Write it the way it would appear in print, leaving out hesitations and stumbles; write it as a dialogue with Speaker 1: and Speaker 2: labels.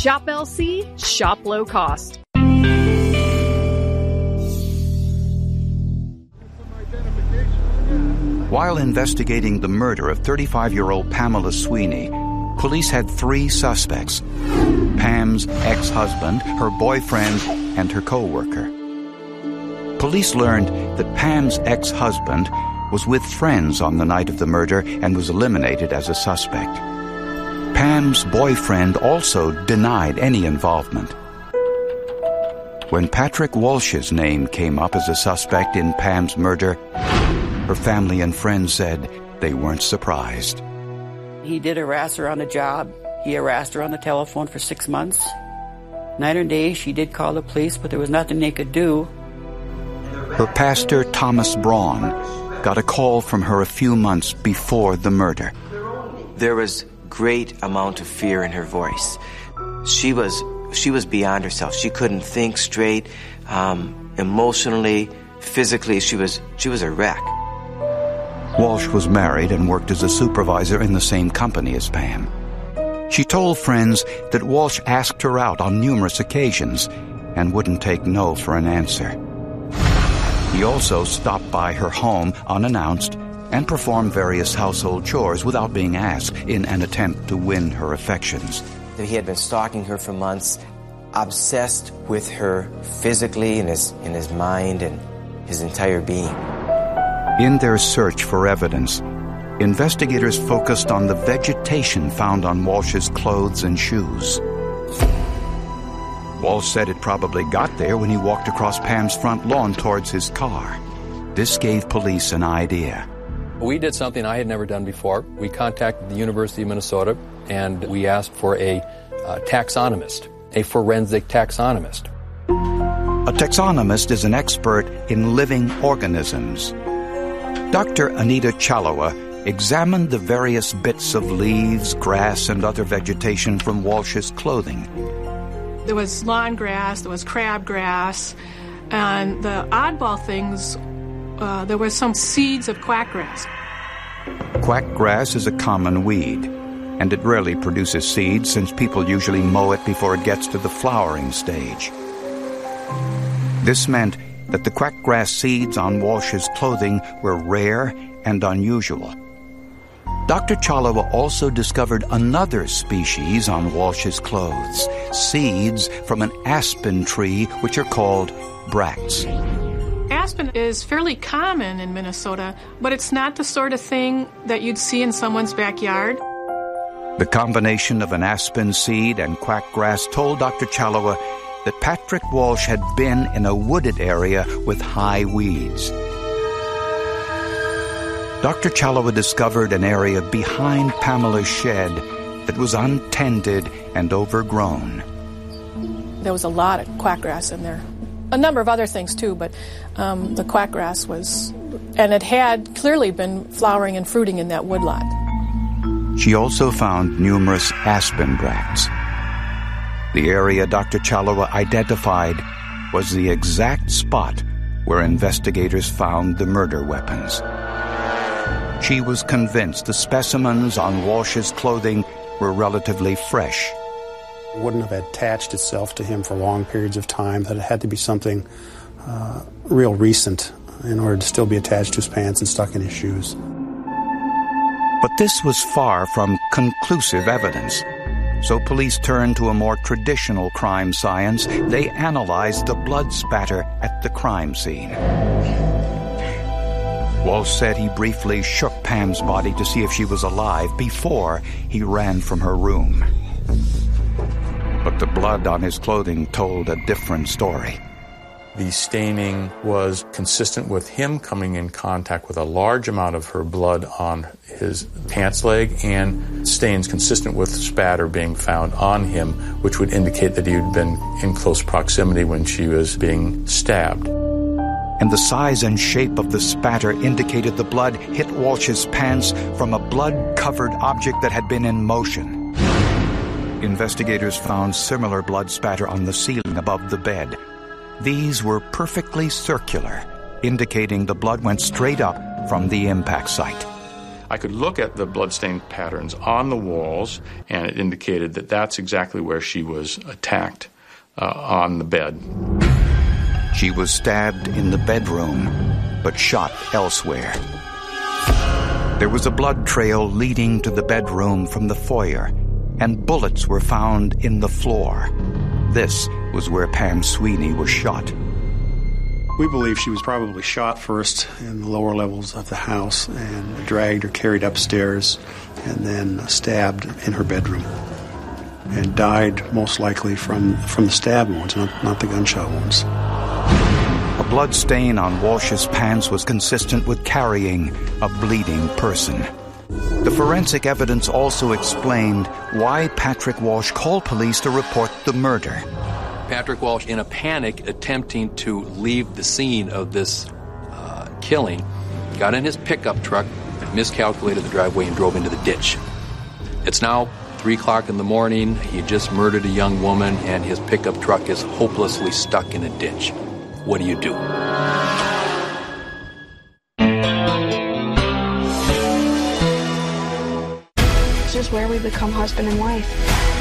Speaker 1: Shop LC, shop low cost.
Speaker 2: While investigating the murder of 35-year-old Pamela Sweeney, police had 3 suspects: Pam's ex-husband, her boyfriend, and her co-worker. Police learned that Pam's ex-husband was with friends on the night of the murder and was eliminated as a suspect. Pam's boyfriend also denied any involvement. When Patrick Walsh's name came up as a suspect in Pam's murder, her family and friends said they weren't surprised.
Speaker 3: He did harass her on the job. He harassed her on the telephone for 6 months. Night and day, she did call the police, but there was nothing they could do.
Speaker 2: Her pastor, Thomas Braun, got a call from her a few months before the murder.
Speaker 4: There was great amount of fear in her voice. She was beyond herself. She couldn't think straight. Emotionally, physically, she was a wreck.
Speaker 2: Walsh was married and worked as a supervisor in the same company as Pam. She told friends that Walsh asked her out on numerous occasions and wouldn't take no for an answer. He also stopped by her home unannounced and performed various household chores without being asked in an attempt to win her affections.
Speaker 4: He had been stalking her for months, obsessed with her physically in his mind and his entire being.
Speaker 2: In their search for evidence, investigators focused on the vegetation found on Walsh's clothes and shoes. Walsh said it probably got there when he walked across Pam's front lawn towards his car. This gave police an idea.
Speaker 5: We did something I had never done before. We contacted the University of Minnesota and we asked for a taxonomist, a forensic taxonomist.
Speaker 2: A taxonomist is an expert in living organisms. Dr. Anita Chalawa examined the various bits of leaves, grass, and other vegetation from Walsh's clothing.
Speaker 6: There was lawn grass, there was crabgrass, and the oddball things, there were some seeds of quackgrass.
Speaker 2: Quackgrass is a common weed, and it rarely produces seeds since people usually mow it before it gets to the flowering stage. This meant that the quackgrass seeds on Walsh's clothing were rare and unusual. Dr. Chalawa also discovered another species on Walsh's clothes, seeds from an aspen tree which are called bracts.
Speaker 6: Aspen is fairly common in Minnesota, but it's not the sort of thing that you'd see in someone's backyard.
Speaker 2: The combination of an aspen seed and quackgrass told Dr. Chalawa that Patrick Walsh had been in a wooded area with high weeds. Dr. Chalawa discovered an area behind Pamela's shed that was untended and overgrown.
Speaker 6: There was a lot of quackgrass in there. A number of other things too, but the quackgrass was, and it had clearly been flowering and fruiting in that woodlot.
Speaker 2: She also found numerous aspen bracts. The area Dr. Chalawa identified was the exact spot where investigators found the murder weapons. She was convinced the specimens on Walsh's clothing were relatively fresh.
Speaker 7: It wouldn't have attached itself to him for long periods of time, that it had to be something real recent in order to still be attached to his pants and stuck in his shoes.
Speaker 2: But this was far from conclusive evidence. So police turned to a more traditional crime science. They analyzed the blood spatter at the crime scene. Walsh said he briefly shook Pam's body to see if she was alive before he ran from her room. But the blood on his clothing told a different story.
Speaker 8: The staining was consistent with him coming in contact with a large amount of her blood on his pants leg, and stains consistent with spatter being found on him, which would indicate that he had been in close proximity when she was being stabbed.
Speaker 2: And the size and shape of the spatter indicated the blood hit Walsh's pants from a blood-covered object that had been in motion. Investigators found similar blood spatter on the ceiling above the bed. These were perfectly circular, indicating the blood went straight up from the impact site.
Speaker 8: I could look at the bloodstain patterns on the walls, and it indicated that that's exactly where she was attacked, on the bed.
Speaker 2: She was stabbed in the bedroom, but shot elsewhere. There was a blood trail leading to the bedroom from the foyer, and bullets were found in the floor. This was where Pam Sweeney was shot.
Speaker 7: We believe she was probably shot first in the lower levels of the house and dragged or carried upstairs and then stabbed in her bedroom and died most likely from the stab wounds, not the gunshot wounds.
Speaker 2: A blood stain on Walsh's pants was consistent with carrying a bleeding person. The forensic evidence also explained why Patrick Walsh called police to report the murder.
Speaker 5: Patrick Walsh, in a panic, attempting to leave the scene of this killing, got in his pickup truck, miscalculated the driveway, and drove into the ditch. It's now 3 o'clock in the morning. He just murdered a young woman, and his pickup truck is hopelessly stuck in a ditch. What do you do?
Speaker 9: This is where we become husband and wife.